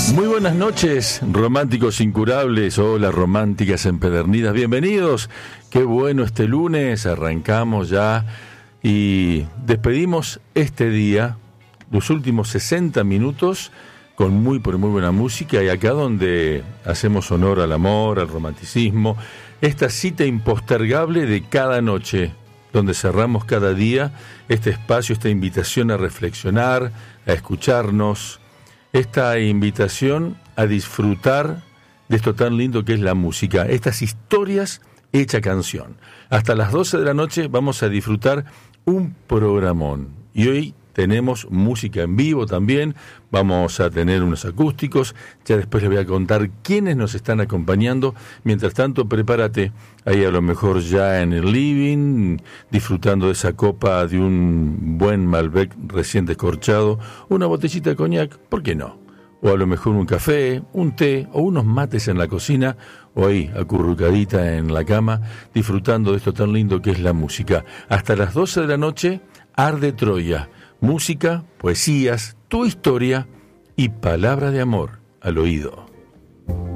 Muy buenas noches, románticos incurables, hola románticas empedernidas, bienvenidos. Qué bueno este lunes, arrancamos ya y despedimos este día, los últimos 60 minutos con muy buena música, y acá donde hacemos honor al amor, al romanticismo, esta cita impostergable de cada noche, donde cerramos cada día este espacio, esta invitación a reflexionar, a escucharnos, esta invitación a disfrutar de esto tan lindo que es la música, estas historias hecha canción. Hasta las 12 de la noche vamos a disfrutar un programón. Y hoy tenemos música en vivo también, vamos a tener unos acústicos, ya después les voy a contar quiénes nos están acompañando. Mientras tanto, prepárate ahí a lo mejor ya en el living, disfrutando de esa copa de un buen Malbec recién descorchado, una botellita de coñac, ¿por qué no? O a lo mejor un café, un té o unos mates en la cocina, o ahí acurrucadita en la cama, disfrutando de esto tan lindo que es la música. Hasta las 12 de la noche, Arde Troya. Música, poesías, tu historia y palabra de amor al oído.